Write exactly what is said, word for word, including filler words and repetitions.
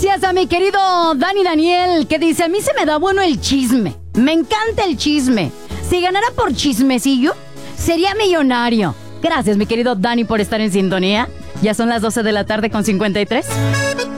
Gracias a mi querido Dani Daniel, que dice: a mí se me da bueno el chisme. Me encanta el chisme. Si ganara por chismecillo, sería millonario. Gracias, mi querido Dani, por estar en sintonía. Ya son las doce de la tarde con cincuenta y tres.